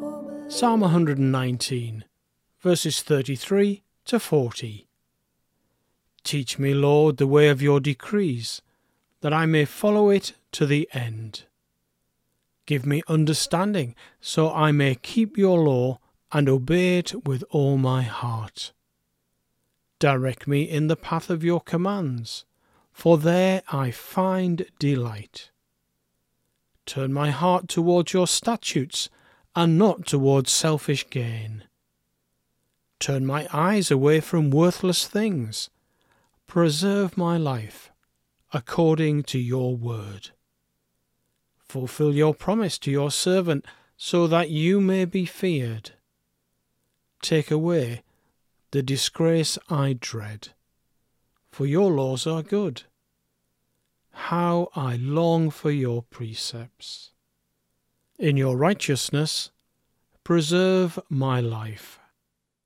Psalm 119, verses 33 to 40. Teach me, Lord, the way of your decrees, that I may follow it to the end. Give me understanding, so I may keep your law and obey it with all my heart. Direct me in the path of your commands, for there I find delight. Turn my heart towards your statutes, and not towards selfish gain. Turn my eyes away from worthless things. Preserve my life according to your word. Fulfill your promise to your servant, so that you may be feared. Take away the disgrace I dread, for your laws are good. How I long for your precepts. In your righteousness, preserve my life.